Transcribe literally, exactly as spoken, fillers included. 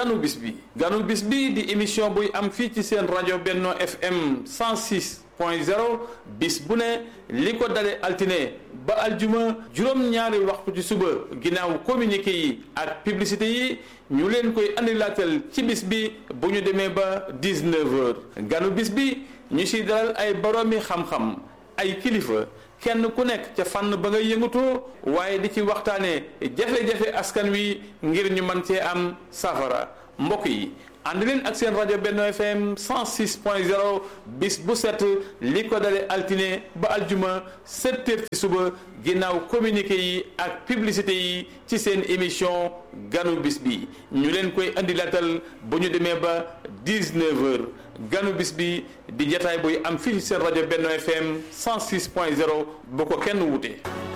ganu bis bi ganu bis bi di émission buy am fii ci seen rajo Benno F M cent six point zéro bis bu ne li ko dale altine ba aljuma juróom-ñaari waxtu ci suba ginnaaw communiqué yi ak publicité yi ñu leen koy andilaatal ci bis bi bu ñu demee ba dix-neuf heures ganu bis bi ñu si dalal ay boroomi xam-xam ay kilifa kenn ku nekk ca fànn ba nga yëngatoo waaye di ci waxtaanee jafe-jafe askan wi ngir ñu mën cee am safara mbokk yi ànd leen ak seen rajo Benno F M cent six point zéro bis bu set li ko dale altine ba aljuma sept heures ci suba ginnaaw communiqué yi ak publicité yi ci seen émission ganu bis bi ñu leen koy andi latal bu ñu demee ba dix-neuf heures ganu bis bi di jataay buy am fii ci seen rajo Benno F M cent six point zéro bu ko kenn wute